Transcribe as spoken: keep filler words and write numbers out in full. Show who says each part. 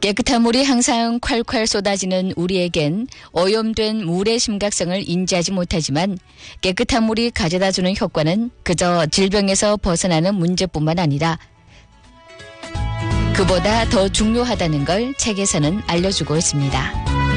Speaker 1: 깨끗한 물이 항상 콸콸 쏟아지는 우리에겐 오염된 물의 심각성을 인지하지 못하지만 깨끗한 물이 가져다주는 효과는 그저 질병에서 벗어나는 문제뿐만 아니라 그보다 더 중요하다는 걸 책에서는 알려주고 있습니다.